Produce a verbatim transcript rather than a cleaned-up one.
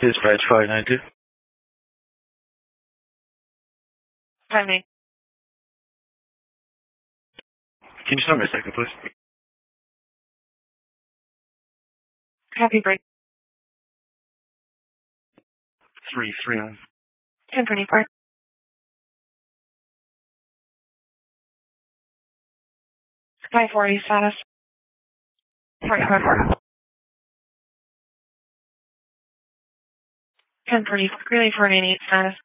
Dispatch five nine two. five nine. Can you start me a second, please? Happy break. Three three nine. ten twenty-four. Sky forty status. forty-four. ten forty-four. Relay four ninety-eight status.